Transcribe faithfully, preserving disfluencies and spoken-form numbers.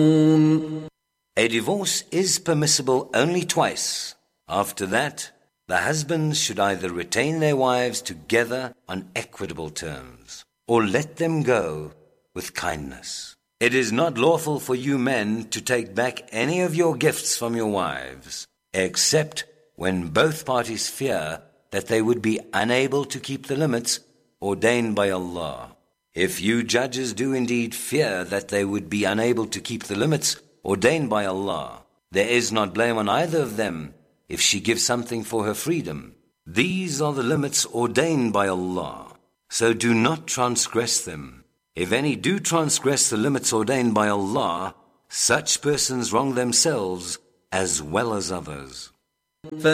A divorce is permissible only twice. After that, the husbands should either retain their wives together on equitable terms, or let them go with kindness. It is not lawful for you men to take back any of your gifts from your wives, except when both parties fear that they would be unable to keep the limits ordained by Allah. If you judges do indeed fear that they would be unable to keep the limits ordained by Allah, there is not blame on either of them if she gives something for her freedom. These are the limits ordained by Allah, so do not transgress them. If any do transgress the limits ordained by Allah, such persons wrong themselves as well as others.